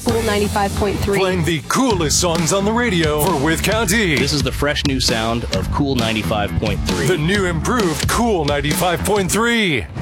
Cool 95.3. Playing the coolest songs on the radio for Wythe County. This is the fresh new sound of Cool 95.3. The new improved Cool 95.3.